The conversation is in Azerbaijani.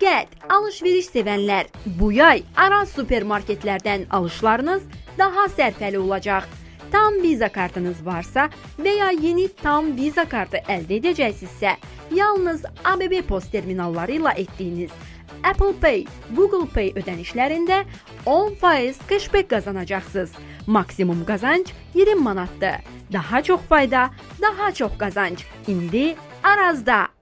Diqqət! Alış-veriş sevənlər, bu yay Araz supermarketlərdən alışlarınız daha sərfəli olacaq. Tam Visa kartınız varsa veya yeni tam Visa kartı əldə edəcəksinizsə, yalnız ABB post terminalları ilə etdiyiniz Apple Pay, Google Pay ödənişlərində 10% cashback qazanacaqsınız. Maksimum qazanc 20 manatdır. Daha çox fayda, daha çox qazanc. İndi Arazda.